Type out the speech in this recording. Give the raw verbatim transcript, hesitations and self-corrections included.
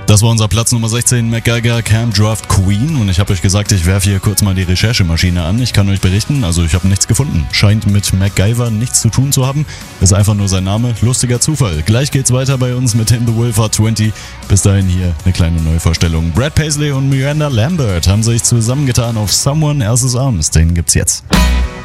Das war unser Platz Nummer sechzehn, MacGyver, Camp Draft Queen. Und ich habe euch gesagt, ich werfe hier kurz mal die Recherchemaschine an. Ich kann euch berichten, also ich habe nichts gefunden. Scheint mit MacGyver nichts zu tun zu haben. Ist einfach nur sein Name. Lustiger Zufall. Gleich geht's weiter bei uns mit In the Wolfhard zwanzig. Bis dahin hier eine kleine Neuvorstellung. Brad Paisley und Miranda Lambert haben sich zusammengetan auf Someone Else's Arms. Den gibt's jetzt.